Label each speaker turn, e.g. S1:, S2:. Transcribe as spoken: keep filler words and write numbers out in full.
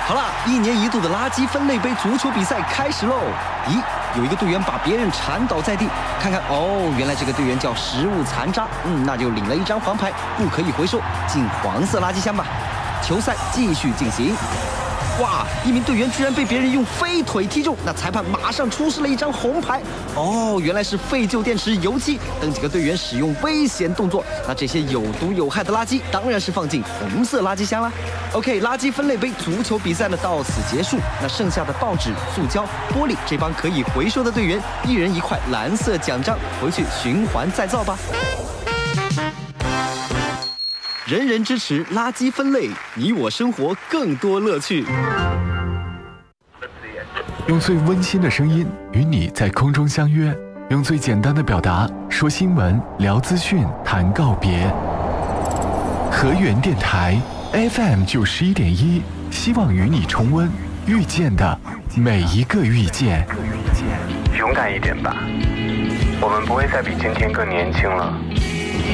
S1: 好啦，一年一度的垃圾分类杯足球比赛开始喽！咦，有一个队员把别人缠倒在地，看看哦，原来这个队员叫食物残渣，嗯，那就领了一张黄牌，不可以回收，进黄色垃圾箱吧。球赛继续进行。哇！一名队员居然被别人用飞腿踢中，那裁判马上出示了一张红牌。哦，原来是废旧电池、油漆等几个队员使用危险动作。那这些有毒有害的垃圾当然是放进红色垃圾箱啦。OK， 垃圾分类杯足球比赛呢到此结束。那剩下的报纸、塑胶、玻璃，这帮可以回收的队员，一人一块蓝色奖章，回去循环再造吧。人人支持垃圾分类，你我生活更多乐趣。
S2: 用最温馨的声音与你在空中相约，用最简单的表达说新闻、聊资讯、谈告别。河源电台 F M 九十一点一，希望与你重温遇见的每一个遇见。
S3: 勇敢一点吧，我们不会再比今天更年轻了。